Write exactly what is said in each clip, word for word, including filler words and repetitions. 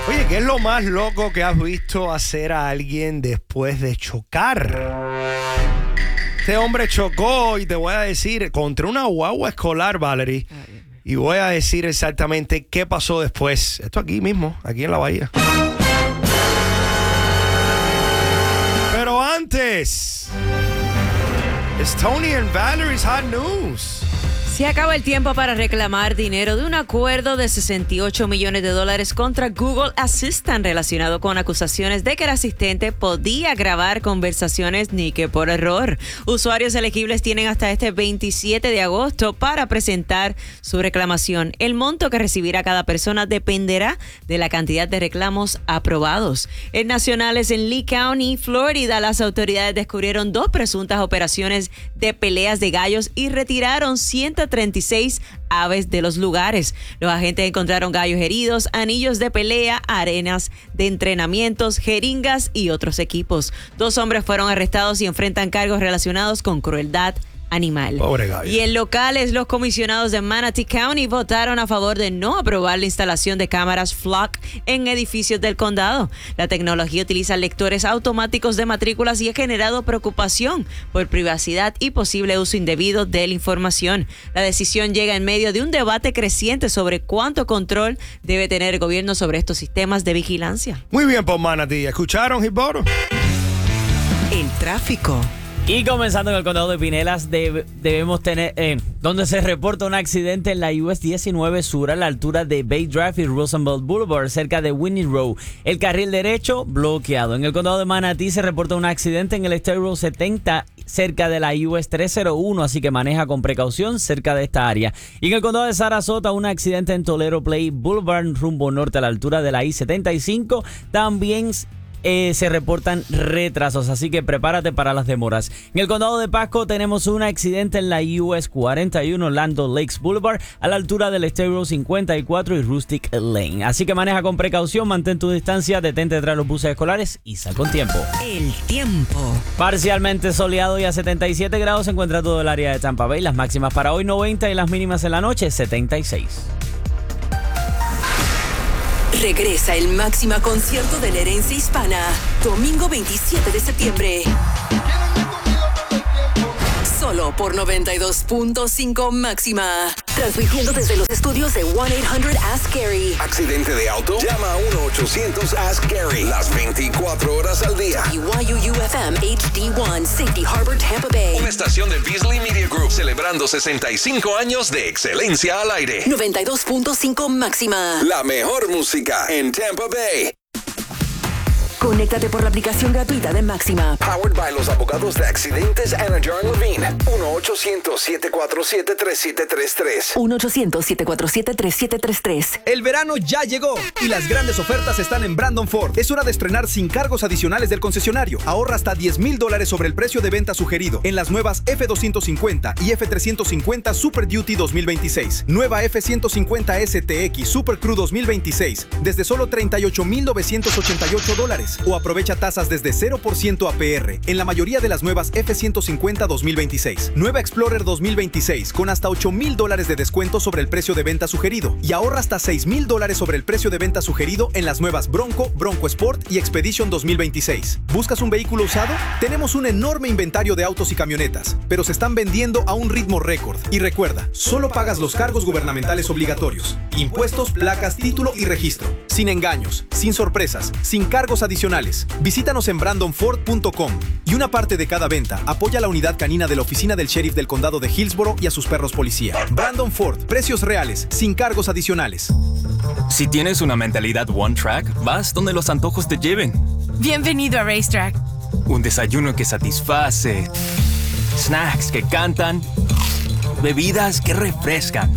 Oye, ¿qué es lo más loco que has visto hacer a alguien después de chocar? Este hombre chocó y te voy a decir, contra una guagua escolar, Valerie. Y voy a decir exactamente qué pasó después. Esto aquí mismo, aquí en la bahía. Pero antes, it's Tony and Valerie's Hot News. Se acaba el tiempo para reclamar dinero de un acuerdo de sesenta y ocho millones de dólares contra Google Assistant relacionado con acusaciones de que el asistente podía grabar conversaciones ni que por error. Usuarios elegibles tienen hasta este veintisiete de agosto para presentar su reclamación. El monto que recibirá cada persona dependerá de la cantidad de reclamos aprobados. En nacionales en Lee County, Florida, las autoridades descubrieron dos presuntas operaciones de peleas de gallos y retiraron ciento treinta y seis aves de los lugares. Los agentes encontraron gallos heridos, anillos de pelea, arenas de entrenamientos, jeringas y otros equipos. Dos hombres fueron arrestados y enfrentan cargos relacionados con crueldad animal. Pobre gallo. Y en locales, los comisionados de Manatee County votaron a favor de no aprobar la instalación de cámaras Flock en edificios del condado. La tecnología utiliza lectores automáticos de matrículas y ha generado preocupación por privacidad y posible uso indebido de la información. La decisión llega en medio de un debate creciente sobre cuánto control debe tener el gobierno sobre estos sistemas de vigilancia. Muy bien por Manatee. ¿Escucharon, Gilberto? El tráfico. Y comenzando en el condado de Pinellas, deb- debemos tener, eh, donde se reporta un accidente en la U S diecinueve Sur a la altura de Bay Drive y Roosevelt Boulevard, cerca de Whitney Road. El carril derecho bloqueado. En el condado de Manatee se reporta un accidente en el State Road setenta, cerca de la U S trescientos uno, así que maneja con precaución cerca de esta área. Y en el condado de Sarasota, un accidente en Toledo Play Boulevard, rumbo norte a la altura de la I setenta y cinco. También Eh, se reportan retrasos, así que prepárate para las demoras. En el condado de Pasco tenemos un accidente en la U S cuarenta y uno Lando Lakes Boulevard a la altura del State Road cincuenta y cuatro y Rustic Lane. Así que maneja con precaución, mantén tu distancia, detente tras los buses escolares y sal con tiempo. El tiempo. Parcialmente soleado y a setenta y siete grados se encuentra todo el área de Tampa Bay. Las máximas para hoy noventa y las mínimas en la noche setenta y seis. Regresa el Máxima concierto de la herencia hispana, domingo veintisiete de septiembre. Solo por noventa y dos punto cinco Máxima. Transmitiendo desde los estudios de one eight hundred ask Gary. ¿Accidente de auto? Llama a uno ochocientos ask Gary. Las veinticuatro horas al día. Y Y U U F M H D uno, Safety Harbor, Tampa Bay. Una estación de Beasley Media Group celebrando sesenta y cinco años de excelencia al aire. noventa y dos punto cinco Máxima. La mejor música en Tampa Bay. Conéctate por la aplicación gratuita de Máxima. Powered by los abogados de accidentes Anna John Levine. uno ochocientos siete cuatro siete tres siete tres tres. uno ochocientos siete cuatro siete tres siete tres tres. El verano ya llegó y las grandes ofertas están en Brandon Ford. Es hora de estrenar sin cargos adicionales del concesionario. Ahorra hasta diez mil dólares sobre el precio de venta sugerido en las nuevas F doscientos cincuenta y F trescientos cincuenta Super Duty dos mil veintiséis. Nueva F ciento cincuenta S T X Super Crew dos mil veintiséis desde solo treinta y ocho mil novecientos ochenta y ocho dólares. O aprovecha tasas desde cero por ciento A P R en la mayoría de las nuevas F ciento cincuenta dos mil veintiséis. Nueva Explorer dos mil veintiséis con hasta ocho mil dólares de descuento sobre el precio de venta sugerido. Y ahorra hasta seis mil dólares sobre el precio de venta sugerido en las nuevas Bronco, Bronco Sport y Expedition dos mil veintiséis. ¿Buscas un vehículo usado? Tenemos un enorme inventario de autos y camionetas, pero se están vendiendo a un ritmo récord. Y recuerda, solo pagas los cargos gubernamentales obligatorios: impuestos, placas, título y registro. Sin engaños, sin sorpresas, sin cargos adicionales. Visítanos en brandon ford punto com y una parte de cada venta apoya la unidad canina de la oficina del sheriff del condado de Hillsborough y a sus perros policía. Brandon Ford, precios reales, sin cargos adicionales. Si tienes una mentalidad One Track, vas donde los antojos te lleven. Bienvenido a Racetrack. Un desayuno que satisface, snacks que cantan, bebidas que refrescan.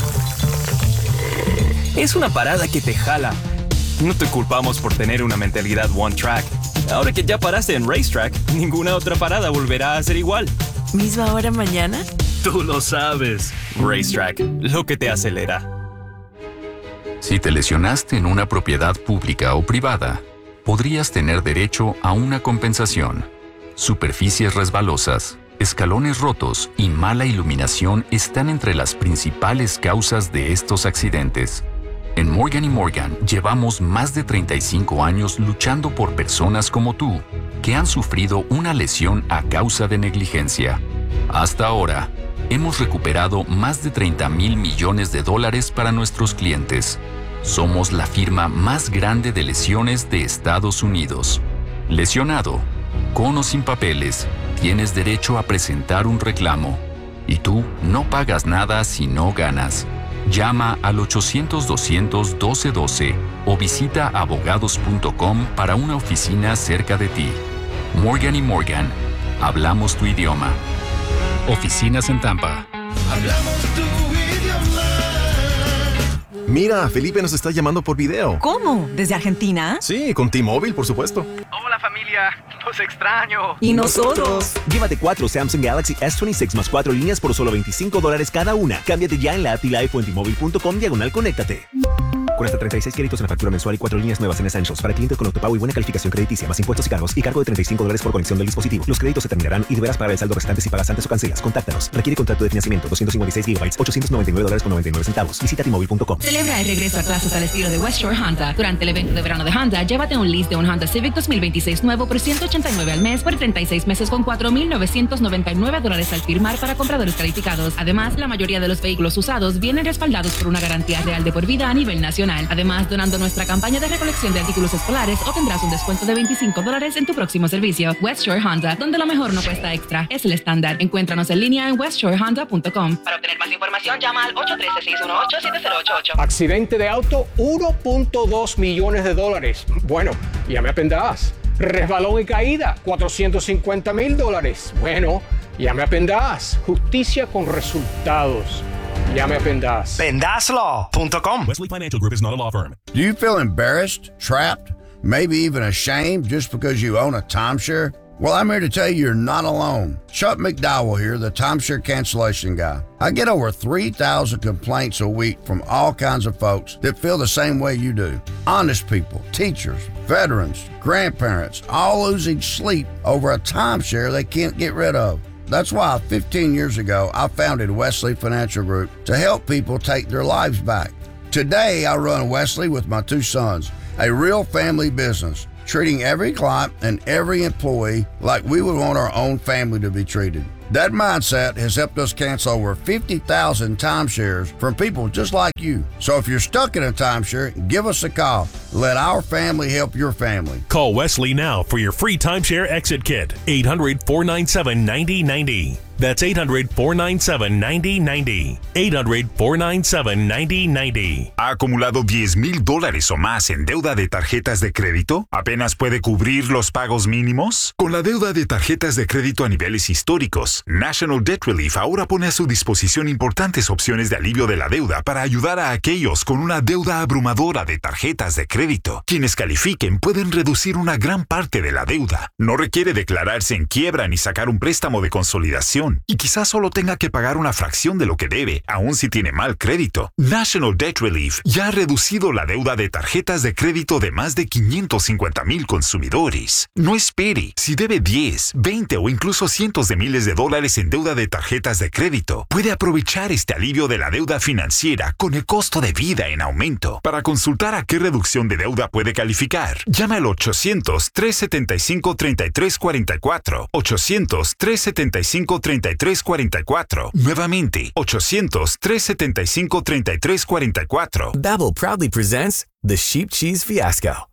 Es una parada que te jala. No te culpamos por tener una mentalidad One Track. Ahora que ya paraste en Racetrack, ninguna otra parada volverá a ser igual. ¿Misma hora mañana? Tú lo sabes. Racetrack, lo que te acelera. Si te lesionaste en una propiedad pública o privada, podrías tener derecho a una compensación. Superficies resbalosas, escalones rotos y mala iluminación están entre las principales causas de estos accidentes. En Morgan y Morgan llevamos más de treinta y cinco años luchando por personas como tú, que han sufrido una lesión a causa de negligencia. Hasta ahora, hemos recuperado más de treinta mil millones de dólares para nuestros clientes. Somos la firma más grande de lesiones de Estados Unidos. Lesionado, con o sin papeles, tienes derecho a presentar un reclamo. Y tú no pagas nada si no ganas. Llama al ochocientos, doscientos, doce doce o visita abogados punto com para una oficina cerca de ti. Morgan y Morgan. Hablamos tu idioma. Oficinas en Tampa. Hablamos tu idioma. Mira, Felipe nos está llamando por video. ¿Cómo? ¿Desde Argentina? Sí, con T-Mobile, por supuesto. Hola familia, los extraño. ¿Y nosotros? Llévate cuatro Samsung Galaxy S veintiséis más cuatro líneas por solo veinticinco dólares cada una. Cámbiate ya en la app T-Life o en T Mobile punto com diagonal conéctate. Con hasta treinta y seis créditos en la factura mensual y cuatro líneas nuevas en Essentials para clientes con autopago y buena calificación crediticia, más impuestos y cargos y cargo de treinta y cinco dólares por conexión del dispositivo. Los créditos se terminarán y deberás pagar el saldo restante si pagas antes o cancelas. Contáctanos. Requiere contrato de financiamiento doscientos cincuenta y seis gigabytes, ochocientos noventa y nueve dólares con noventa y nueve centavos. Visita T Mobile punto com. Celebra el regreso a clases al estilo de West Shore Honda. Durante el evento de verano de Honda, llévate un lease de un Honda Civic dos mil veintiséis nuevo por ciento ochenta y nueve al mes por treinta y seis meses con cuatro mil novecientos noventa y nueve dólares al firmar para compradores calificados. Además, la mayoría de los vehículos usados vienen respaldados por una garantía real de por vida a nivel nacional. Además, donando nuestra campaña de recolección de artículos escolares, obtendrás un descuento de veinticinco dólares en tu próximo servicio. West Shore Honda, donde lo mejor no cuesta extra, es el estándar. Encuéntranos en línea en west shore honda punto com. Para obtener más información, llama al ocho uno tres, seis uno ocho, siete cero ocho ocho. Accidente de auto, uno punto dos millones de dólares. Bueno, ya me aprenderás. Resbalón y caída, cuatrocientos cincuenta mil dólares. Bueno, ya me aprenderás. Justicia con resultados. Ya me aprenderás. Pendas Law punto com. Wesley Financial Group is not a law firm. Do you feel embarrassed, trapped, maybe even ashamed just because you own a timeshare? Well, I'm here to tell you you're not alone. Chuck McDowell here, the timeshare cancellation guy. I get over three thousand complaints a week from all kinds of folks that feel the same way you do. Honest people, teachers, veterans, grandparents, all losing sleep over a timeshare they can't get rid of. That's why fifteen years ago, I founded Wesley Financial Group to help people take their lives back. Today, I run Wesley with my two sons, a real family business, treating every client and every employee like we would want our own family to be treated. That mindset has helped us cancel over fifty thousand timeshares from people just like you. So if you're stuck in a timeshare, give us a call. Let our family help your family. Call Wesley now for your free timeshare exit kit. eight hundred, four nine seven, nine zero nine zero. That's eight hundred, four nine seven, nine zero nine zero. eight hundred, four nine seven, nine zero nine zero. ¿Ha acumulado diez mil dólares o más en deuda de tarjetas de crédito? ¿Apenas puede cubrir los pagos mínimos? Con la deuda de tarjetas de crédito a niveles históricos, National Debt Relief ahora pone a su disposición importantes opciones de alivio de la deuda para ayudar a aquellos con una deuda abrumadora de tarjetas de crédito. Quienes califiquen pueden reducir una gran parte de la deuda. No requiere declararse en quiebra ni sacar un préstamo de consolidación. Y quizás solo tenga que pagar una fracción de lo que debe, aun si tiene mal crédito. National Debt Relief ya ha reducido la deuda de tarjetas de crédito de más de quinientos cincuenta mil consumidores. No espere. Si debe diez, veinte o incluso cientos de miles de dólares en deuda de tarjetas de crédito, puede aprovechar este alivio de la deuda financiera con el costo de vida en aumento. Para consultar a qué reducción de deuda puede calificar, llama al ochocientos, tres setenta y cinco, treinta y tres cuarenta y cuatro. ochocientos, tres setenta y cinco, treinta y tres cuarenta y cuatro. Nuevamente, ochocientos, tres setenta y cinco, treinta y tres cuarenta y cuatro. Babbel proudly presents the Sheep Cheese Fiasco.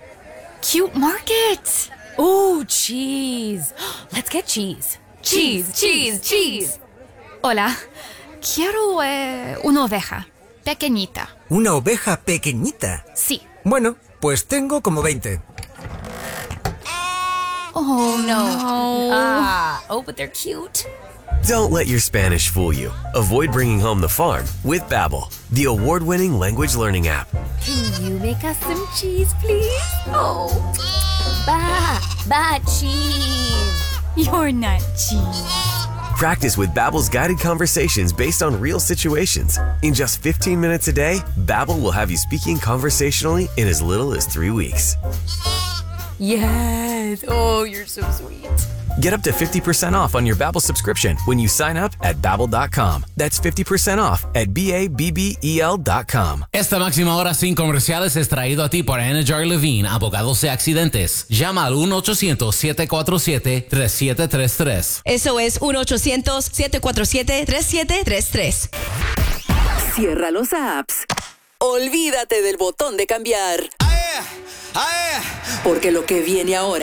Cute market. Ooh, cheese. Let's get cheese. Cheese, cheese, cheese. Hola, quiero eh, una oveja pequeñita. ¿Una oveja pequeñita? Sí. Bueno, pues tengo como veinte. Oh, no. Ah, oh, but they're cute. Don't let your Spanish fool you. Avoid bringing home the farm with Babbel, the award-winning language learning app. Can you make us some cheese, please? Oh, ba, ba cheese. You're not cheese. Practice with Babbel's guided conversations based on real situations. In just fifteen minutes a day, Babbel will have you speaking conversationally in as little as three weeks. Yes. Oh, you're so sweet. Get up to fifty percent off on your Babbel subscription when you sign up at babbel dot com. That's fifty percent off at B A B B E L dot com. Esta máxima hora sin comerciales es traído a ti por Anajar Levine, abogados de accidentes. Llama al uno ochocientos, siete cuatro siete, tres siete tres tres. Eso es uno ochocientos, siete cuatro siete, tres siete tres tres. Cierra los apps. Olvídate del botón de cambiar. Porque lo que viene ahora